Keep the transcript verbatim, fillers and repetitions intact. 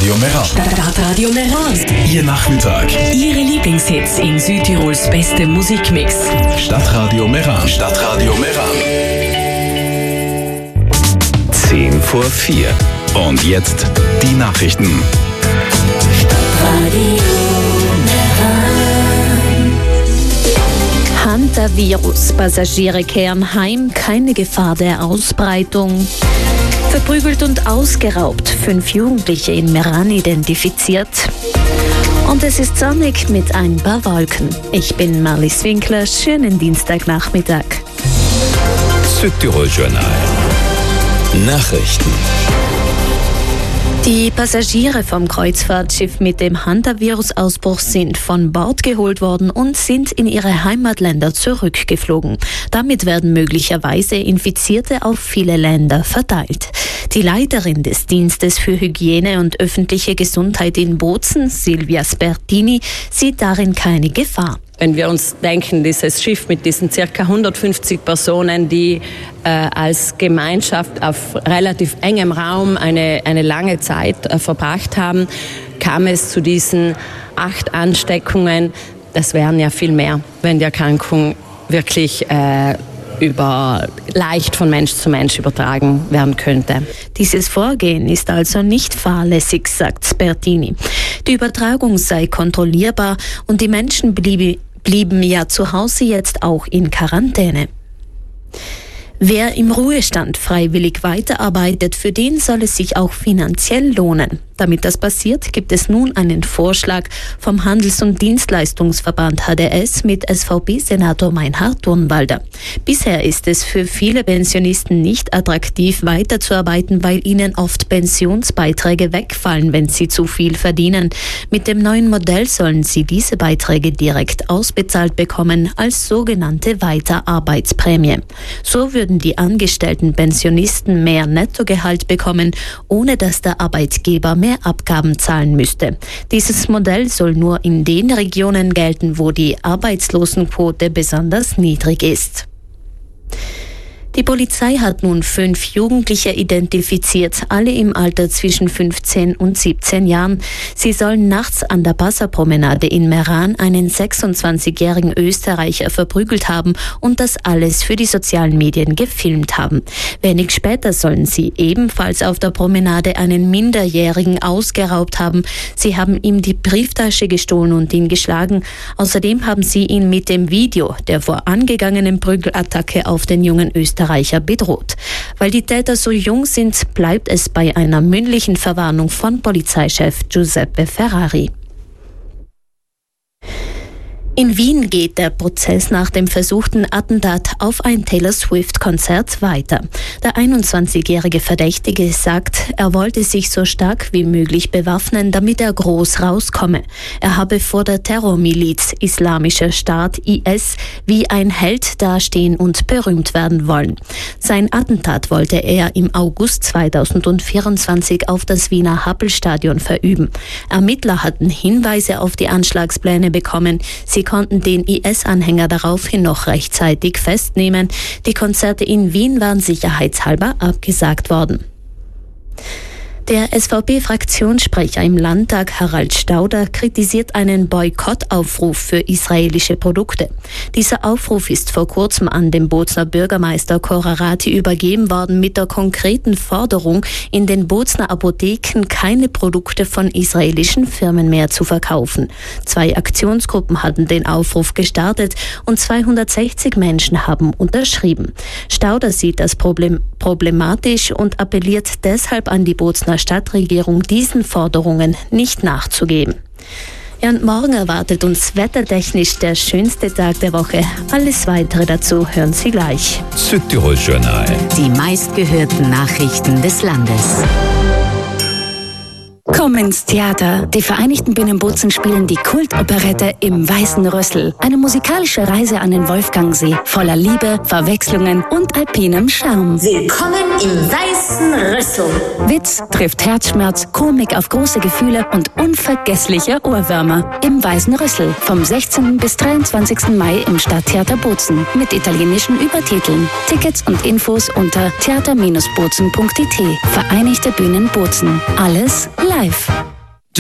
Stadtradio Meran. Stadtradio Meran. Ihr Nachmittag. Ihre Lieblingshits in Südtirols beste Musikmix. Stadtradio Meran. Stadtradio Meran. Zehn vor vier. Und jetzt die Nachrichten. Stadtradio Meran. Hantavirus. Passagiere kehren heim. Keine Gefahr der Ausbreitung. Verprügelt und ausgeraubt. Fünf Jugendliche in Meran identifiziert. Und es ist sonnig mit ein paar Wolken. Ich bin Marlies Winkler. Schönen Dienstagnachmittag. Südtirol Journal. Nachrichten. Die Passagiere vom Kreuzfahrtschiff mit dem Hantavirus-Ausbruch sind von Bord geholt worden und sind in ihre Heimatländer zurückgeflogen. Damit werden möglicherweise Infizierte auf viele Länder verteilt. Die Leiterin des Dienstes für Hygiene und öffentliche Gesundheit in Bozen, Silvia Spertini, sieht darin keine Gefahr. Wenn wir uns denken, dieses Schiff mit diesen circa hundertfünfzig Personen, die äh, als Gemeinschaft auf relativ engem Raum eine, eine lange Zeit äh, verbracht haben, kam es zu diesen acht Ansteckungen. Das wären ja viel mehr, wenn die Erkrankung wirklich äh, über leicht von Mensch zu Mensch übertragen werden könnte. Dieses Vorgehen ist also nicht fahrlässig, sagt Spertini. Die Übertragung sei kontrollierbar und die Menschen blieben blieben ja zu Hause jetzt auch in Quarantäne. Wer im Ruhestand freiwillig weiterarbeitet, für den soll es sich auch finanziell lohnen. Damit das passiert, gibt es nun einen Vorschlag vom Handels- und Dienstleistungsverband H D S mit S V P-Senator Meinhard Turnwalder. Bisher ist es für viele Pensionisten nicht attraktiv, weiterzuarbeiten, weil ihnen oft Pensionsbeiträge wegfallen, wenn sie zu viel verdienen. Mit dem neuen Modell sollen sie diese Beiträge direkt ausbezahlt bekommen als sogenannte Weiterarbeitsprämie. So würden die angestellten Pensionisten mehr Nettogehalt bekommen, ohne dass der Arbeitgeber mehr Abgaben zahlen müsste. Dieses Modell soll nur in den Regionen gelten, wo die Arbeitslosenquote besonders niedrig ist. Die Polizei hat nun fünf Jugendliche identifiziert, alle im Alter zwischen fünfzehn und siebzehn Jahren. Sie sollen nachts an der Passapromenade in Meran einen sechsundzwanzigjährigen Österreicher verprügelt haben und das alles für die sozialen Medien gefilmt haben. Wenig später sollen sie ebenfalls auf der Promenade einen Minderjährigen ausgeraubt haben. Sie haben ihm die Brieftasche gestohlen und ihn geschlagen. Außerdem haben sie ihn mit dem Video der vorangegangenen Prügelattacke auf den jungen Österreicher bedroht. Weil die Täter so jung sind, bleibt es bei einer mündlichen Verwarnung von Polizeichef Giuseppe Ferrari. In Wien geht der Prozess nach dem versuchten Attentat auf ein Taylor Swift-Konzert weiter. Der einundzwanzigjährige Verdächtige sagt, er wollte sich so stark wie möglich bewaffnen, damit er groß rauskomme. Er habe vor der Terrormiliz Islamischer Staat I S wie ein Held dastehen und berühmt werden wollen. Sein Attentat wollte er im August zweitausendvierundzwanzig auf das Wiener Happelstadion verüben. Ermittler hatten Hinweise auf die Anschlagspläne bekommen. Sie konnten den I S-Anhänger daraufhin noch rechtzeitig festnehmen. Die Konzerte in Wien waren sicherheitshalber abgesagt worden. Der S V P-Fraktionssprecher im Landtag, Harald Stauder, kritisiert einen Boykottaufruf für israelische Produkte. Dieser Aufruf ist vor kurzem an den Bozener Bürgermeister Korarati übergeben worden mit der konkreten Forderung, in den Bozener Apotheken keine Produkte von israelischen Firmen mehr zu verkaufen. Zwei Aktionsgruppen hatten den Aufruf gestartet und zweihundertsechzig Menschen haben unterschrieben. Stauder sieht das Problem problematisch und appelliert deshalb an die Bozener Stadtregierung, diesen Forderungen nicht nachzugeben. Ja, und morgen erwartet uns wettertechnisch der schönste Tag der Woche. Alles Weitere dazu hören Sie gleich. Südtirol Journal. Die meistgehörten Nachrichten des Landes. Komm ins Theater. Die Vereinigten Bühnen Bozen spielen die Kultoperette Im Weißen Rüssel. Eine musikalische Reise an den Wolfgangsee, voller Liebe, Verwechslungen und alpinem Charme. Willkommen im Weißen Rüssel. Witz trifft Herzschmerz, Komik auf große Gefühle und unvergessliche Ohrwürmer. Im Weißen Rüssel. Vom sechzehnten bis dreiundzwanzigsten Mai im Stadttheater Bozen. Mit italienischen Übertiteln. Tickets und Infos unter theater Bindestrich bozen punkt d t. Vereinigte Bühnen Bozen. Alles live.